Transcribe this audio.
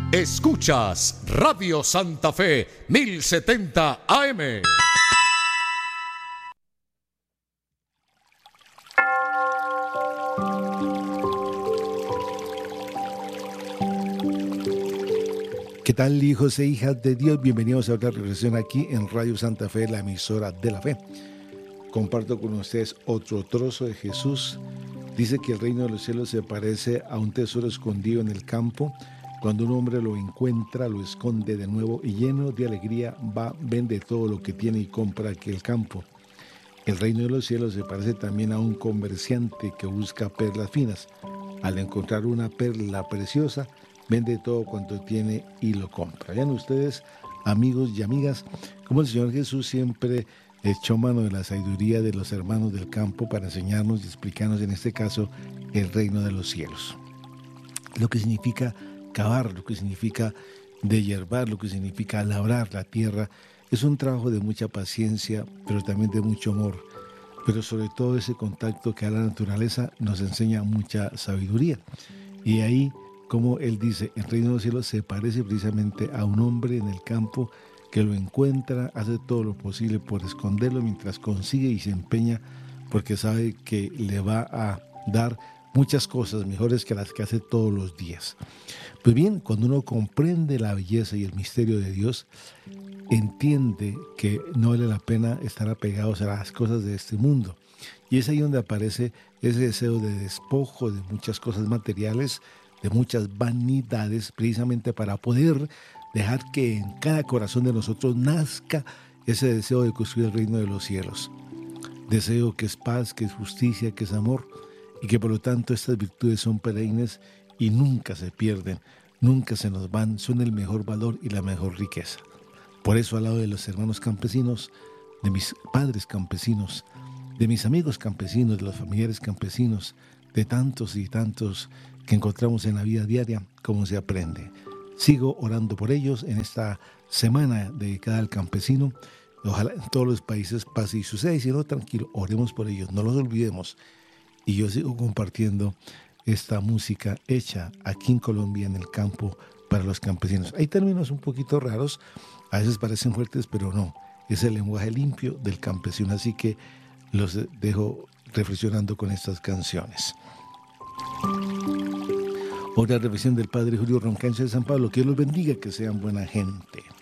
Escuchas Radio Santa Fe 1070 AM. ¿Qué tal, hijos e hijas de Dios? Bienvenidos a otra reflexión aquí en Radio Santa Fe, la emisora de la fe. Comparto con ustedes otro trozo de Jesús. Dice que el reino de los cielos se parece a un tesoro escondido en el campo. Cuando un hombre lo encuentra, lo esconde de nuevo y lleno de alegría va, vende todo lo que tiene y compra aquel campo. El reino de los cielos se parece también a un comerciante que busca perlas finas. Al encontrar una perla preciosa, vende todo cuanto tiene y lo compra. Vean ustedes, amigos y amigas, cómo el Señor Jesús siempre echó mano de la sabiduría de los hermanos del campo para enseñarnos y explicarnos, en este caso, el reino de los cielos. Lo que significa cavar, lo que significa deshiervar, lo que significa labrar la tierra, es un trabajo de mucha paciencia, pero también de mucho amor. Pero sobre todo ese contacto que a la naturaleza nos enseña mucha sabiduría. Y ahí, como él dice, el reino de los cielos se parece precisamente a un hombre en el campo que lo encuentra, hace todo lo posible por esconderlo mientras consigue y se empeña porque sabe que le va a dar muchas cosas mejores que las que hace todos los días. Pues bien, cuando uno comprende la belleza y el misterio de Dios, entiende que no vale la pena estar apegados a las cosas de este mundo. Y es ahí donde aparece ese deseo de despojo de muchas cosas materiales, de muchas vanidades, precisamente para poder dejar que en cada corazón de nosotros nazca ese deseo de construir el reino de los cielos. Deseo que es paz, que es justicia, que es amor, y que por lo tanto estas virtudes son perennes y nunca se pierden, nunca se nos van, son el mejor valor y la mejor riqueza. Por eso, al lado de los hermanos campesinos, de mis padres campesinos, de mis amigos campesinos, de los familiares campesinos, de tantos y tantos que encontramos en la vida diaria, cómo se aprende. Sigo orando por ellos en esta semana dedicada al campesino. Ojalá en todos los países pase y suceda, y si no, tranquilo, oremos por ellos, no los olvidemos. Y yo sigo compartiendo esta música hecha aquí en Colombia, en el campo, para los campesinos. Hay términos un poquito raros, a veces parecen fuertes, pero no. Es el lenguaje limpio del campesino, así que los dejo reflexionando con estas canciones. Otra reflexión del Padre Julio Roncancio de San Pablo. Que Dios los bendiga, que sean buena gente.